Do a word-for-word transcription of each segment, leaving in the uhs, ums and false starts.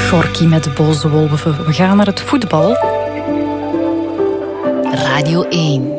Gorky met de boze wolven. We gaan naar het voetbal. Radio één.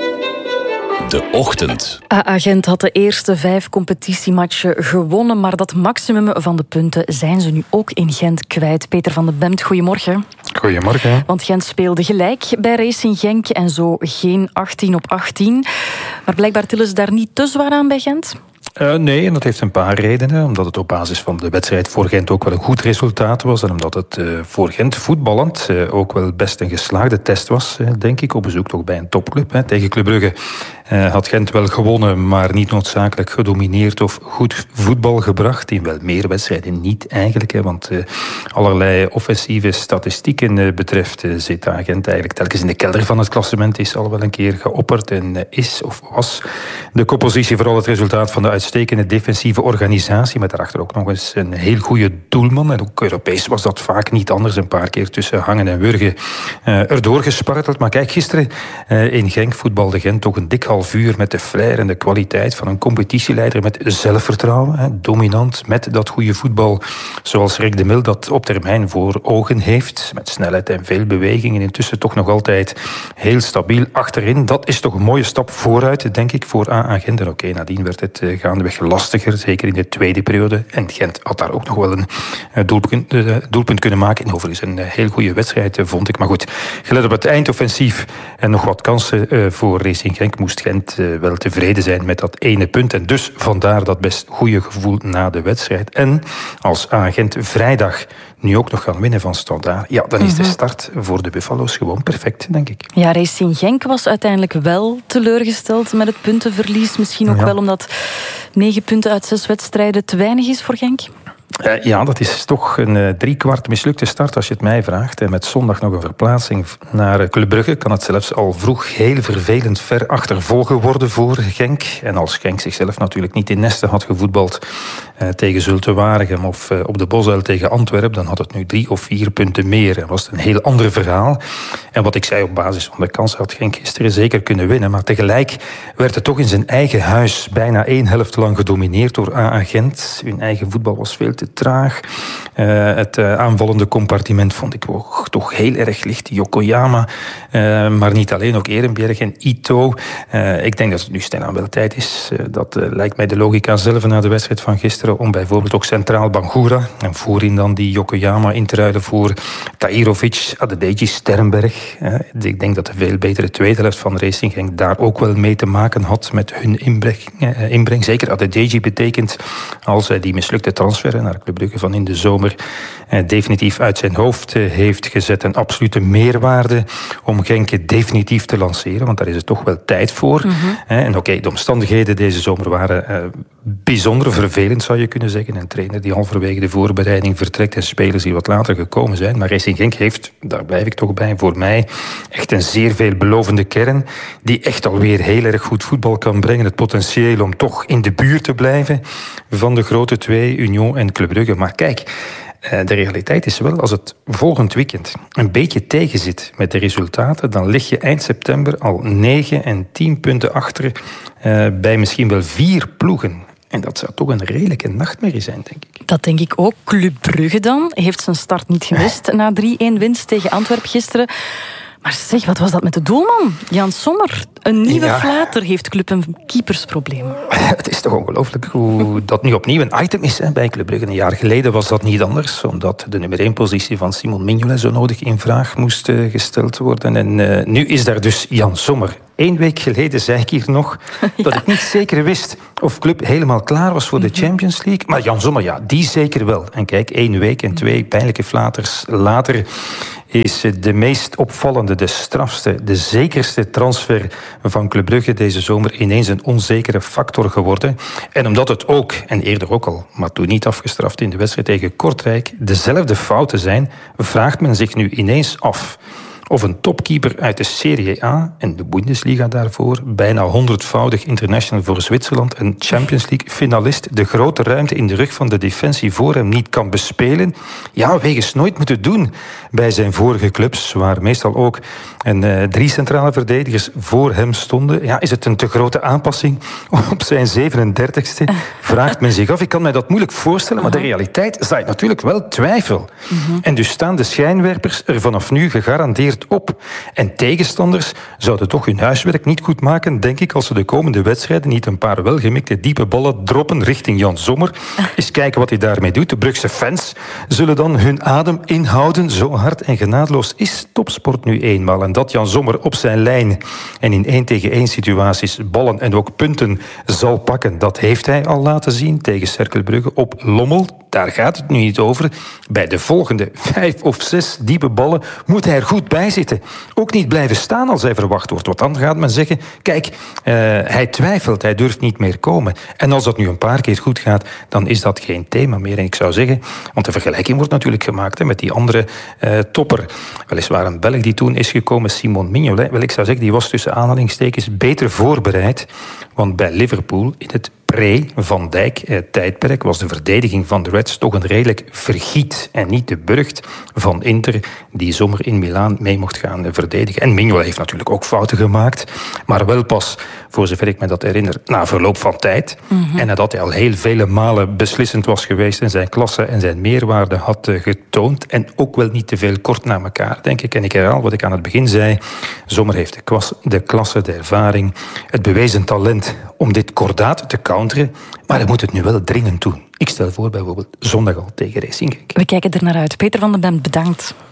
De ochtend. A A Gent had de eerste vijf competitiematchen gewonnen, maar dat maximum van de punten zijn ze nu ook in Gent kwijt. Peter van den Bemt, goedemorgen. Goedemorgen. Want Gent speelde gelijk bij Racing Genk en zo geen achttien op achttien. Maar blijkbaar tillen ze daar niet te zwaar aan bij Gent? Uh, nee, en dat heeft een paar redenen. Omdat het op basis van de wedstrijd voor Gent ook wel een goed resultaat was. En omdat het uh, voor Gent voetballend uh, ook wel best een geslaagde test was, uh, denk ik. Op bezoek toch bij een topclub. Hè. Tegen Club Brugge uh, had Gent wel gewonnen, maar niet noodzakelijk gedomineerd of goed voetbal gebracht. In wel meer wedstrijden niet eigenlijk. Hè, want uh, allerlei offensieve statistieken uh, betreft uh, zit Gent eigenlijk telkens in de kelder van het klassement. Is al wel een keer geopperd en uh, is of was de koppositie vooral het resultaat van de uitstekende defensieve organisatie, met daarachter ook nog eens een heel goede doelman. En ook Europees was dat vaak niet anders. Een paar keer tussen hangen en wurgen uh, erdoor gesparteld. Maar kijk, gisteren uh, in Genk voetbalde Gent toch een dik half uur met de flair en de kwaliteit van een competitieleider met zelfvertrouwen. Hè, dominant met dat goede voetbal, zoals Rick de Mil dat op termijn voor ogen heeft. Met snelheid en veel bewegingen. Intussen toch nog altijd heel stabiel achterin. Dat is toch een mooie stap vooruit, denk ik, voor A A Gent. En oké, okay, nadien werd het uh, gaandeweg lastiger, zeker in de tweede periode. En Gent had daar ook nog wel een doelpunt, uh, doelpunt kunnen maken. En overigens een uh, heel goede wedstrijd, uh, vond ik. Maar goed, gelet op het eindoffensief en nog wat kansen uh, voor Racing Genk, moest Gent uh, wel tevreden zijn met dat ene punt. En dus vandaar dat best goede gevoel na de wedstrijd. En als A Gent vrijdag nu ook nog gaan winnen van Standaard, ja, dan is de start voor de Buffalo's gewoon perfect, denk ik. Ja, Racing Genk was uiteindelijk wel teleurgesteld met het puntenverlies. Misschien ook ja. wel omdat negen punten uit zes wedstrijden te weinig is voor Genk. Uh, ja, dat is toch een uh, driekwart mislukte start als je het mij vraagt. En met zondag nog een verplaatsing naar Club Brugge kan het zelfs al vroeg heel vervelend ver achtervolgen worden voor Genk. En als Genk zichzelf natuurlijk niet in nesten had gevoetbald uh, tegen Zulte Waregem of uh, op de Bosuil tegen Antwerpen, dan had het nu drie of vier punten meer. En was het een heel ander verhaal. En wat ik zei, op basis van de kansen had Genk gisteren zeker kunnen winnen. Maar tegelijk werd het toch in zijn eigen huis bijna één helft lang gedomineerd door A A Gent. Hun eigen voetbal was veel te traag. Uh, het uh, aanvallende compartiment vond ik ook toch heel erg licht. Yokoyama, uh, maar niet alleen, ook Ehrenberg en Ito. Uh, ik denk dat het nu stilaan wel tijd is. Uh, dat uh, lijkt mij de logica zelf na de wedstrijd van gisteren, om bijvoorbeeld ook centraal Bangura en voorin dan die Yokoyama in te ruilen voor Tahirovic, Adedeji, Sternberg. Uh, ik denk dat de veel betere tweede helft van Racing Genk daar ook wel mee te maken had met hun inbreng. Uh, inbreng. Zeker Adedeji betekent, als hij die mislukte transfer naar Club Brugge van in de zomer eh, definitief uit zijn hoofd eh, heeft gezet, een absolute meerwaarde om Genk definitief te lanceren, want daar is het toch wel tijd voor. Mm-hmm. Eh, en oké, okay, de omstandigheden deze zomer waren eh, bijzonder vervelend, zou je kunnen zeggen. Een trainer die halverwege de voorbereiding vertrekt en spelers die wat later gekomen zijn. Maar Racing Genk heeft, daar blijf ik toch bij, voor mij echt een zeer veelbelovende kern die echt alweer heel erg goed voetbal kan brengen. Het potentieel om toch in de buurt te blijven van de grote twee, Union en Club Brugge. Maar kijk, de realiteit is wel, als het volgend weekend een beetje tegenzit met de resultaten, dan lig je eind september al negen en tien punten achter uh, bij misschien wel vier ploegen. En dat zou toch een redelijke nachtmerrie zijn, denk ik. Dat denk ik ook. Club Brugge dan heeft zijn start niet gemist na drie-één winst tegen Antwerpen gisteren. Maar zeg, wat was dat met de doelman? Jan Sommer, een nieuwe ja. flater, heeft Club een keepersprobleem. Het is toch ongelooflijk hoe dat nu opnieuw een item is hè, bij Club Brugge. Een jaar geleden was dat niet anders, omdat de nummer één positie van Simon Mignolet zo nodig in vraag moest uh, gesteld worden. En uh, nu is daar dus Jan Sommer. Eén week geleden zei ik hier nog ja. dat ik niet zeker wist of Club helemaal klaar was voor de Champions League. Maar Jan Sommer, ja, die zeker wel. En kijk, één week en twee pijnlijke flaters later is de meest opvallende, de strafste, de zekerste transfer van Club Brugge deze zomer ineens een onzekere factor geworden. En omdat het ook, en eerder ook al, maar toen niet afgestraft in de wedstrijd tegen Kortrijk, dezelfde fouten zijn, vraagt men zich nu ineens af Of een topkeeper uit de Serie A en de Bundesliga daarvoor, bijna honderdvoudig international voor Zwitserland en Champions League finalist, de grote ruimte in de rug van de defensie voor hem niet kan bespelen. Ja, wegens nooit moeten doen bij zijn vorige clubs, waar meestal ook en, uh, drie centrale verdedigers voor hem stonden. Ja, is het een te grote aanpassing op zijn zevenendertigste? Vraagt men zich af. Ik kan mij dat moeilijk voorstellen, maar de realiteit zaait natuurlijk wel twijfel. Mm-hmm. En dus staan de schijnwerpers er vanaf nu gegarandeerd op. En tegenstanders zouden toch hun huiswerk niet goed maken, denk ik, als ze de komende wedstrijden niet een paar welgemikte diepe ballen droppen richting Jan Sommer. Eens kijken wat hij daarmee doet. De Brugse fans zullen dan hun adem inhouden. Zo hard en genadeloos is topsport nu eenmaal. En dat Jan Sommer op zijn lijn en in één tegen één situaties ballen en ook punten zal pakken, dat heeft hij al laten zien tegen Cercle Brugge op Lommel. Daar gaat het nu niet over. Bij de volgende vijf of zes diepe ballen moet hij er goed bij zitten. Ook niet blijven staan als hij verwacht wordt. Want dan gaat men zeggen, kijk, uh, hij twijfelt, hij durft niet meer komen. En als dat nu een paar keer goed gaat, dan is dat geen thema meer. En ik zou zeggen, want de vergelijking wordt natuurlijk gemaakt hè, met die andere uh, topper. Weliswaar een Belg die toen is gekomen, Simon Mignolet. Wel, ik zou zeggen, die was tussen aanhalingstekens beter voorbereid. Want bij Liverpool, in het pre-Van Dijk-tijdperk, was de verdediging van de Reds toch een redelijk vergiet en niet de burcht van Inter, die Sommer in Milaan mee mocht gaan verdedigen. En Mignolet heeft natuurlijk ook fouten gemaakt, maar wel pas, voor zover ik me dat herinner, na verloop van tijd. Mm-hmm. En nadat hij al heel vele malen beslissend was geweest en zijn klasse en zijn meerwaarde had getoond. En ook wel niet te veel kort na elkaar, denk ik. En ik herhaal wat ik aan het begin zei. Sommer heeft de, klas, de klasse, de ervaring, het bewezen talent om dit kordaat te counteren. Maar hij moet het nu wel dringend doen. Ik stel voor bijvoorbeeld zondag al tegen Racing Genk. We kijken er naar uit. Peter van den Bent, bedankt.